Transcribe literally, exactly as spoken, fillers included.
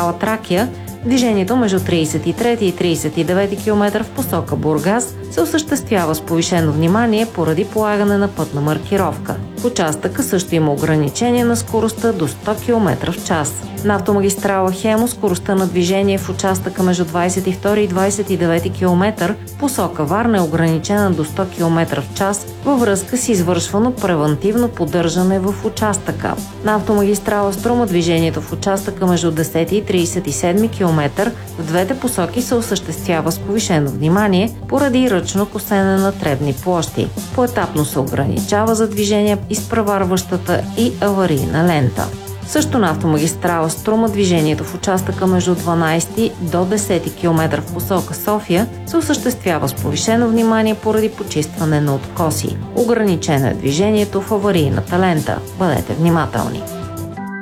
автомагистрала Тракия движението между тридесет и трети и тридесет и девети километър в посока Бургас се осъществява с повишено внимание поради полагане на пътна маркировка. В участъка също има ограничение на скоростта до сто километра в час. На автомагистрала Хемус скоростта на движение в участъка между двадесет и втори и двадесет и девети километър в посока Варна е ограничена до сто километра в час във връзка с извършвано превантивно поддържане в участъка. На автомагистрала Струма движението в участъка между десети и тридесет и седми километър в двете посоки се осъществява с повишено внимание поради ръчно косене на тревни площи. Поетапно се ограничава за движение изпреварващата и аварийна лента. Също на автомагистрала Струма движението в участъка между дванадесети до десети километър в посока София се осъществява с повишено внимание поради почистване на откоси. Ограничено е движението в аварийната лента. Бъдете внимателни!